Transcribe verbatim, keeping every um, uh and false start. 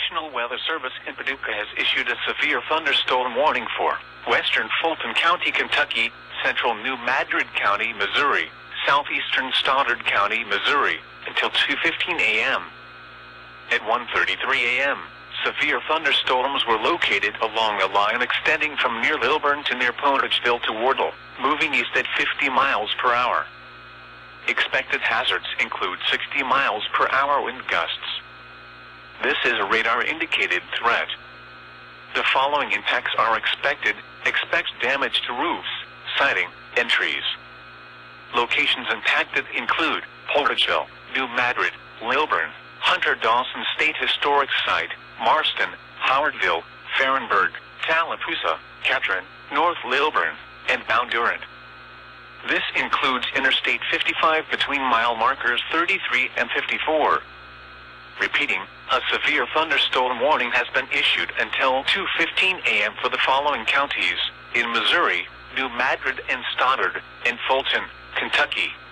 National Weather Service in Paducah has issued a severe thunderstorm warning for western Fulton County, Kentucky, central New Madrid County, Missouri, southeastern Stoddard County, Missouri, until two fifteen a m At one thirty-three a m, severe thunderstorms were located along a line extending from near Lilburn to near Portageville to Wardle, moving east at fifty miles per hour. Expected hazards include sixty miles per hour wind gusts. This is a radar-indicated threat. The following impacts are expected. Expect damage to roofs, siding, and trees. Locations impacted include Portageville, New Madrid, Lilburn, Hunter Dawson State Historic Site, Marston, Howardville, Farrenburg, Tallapoosa, Catron, North Lilburn, and Mount Durant. This includes Interstate fifty-five between mile markers thirty-three and fifty-four. Repeating, a severe thunderstorm warning has been issued until two fifteen a m for the following counties: in Missouri, New Madrid and Stoddard, and Fulton, Kentucky.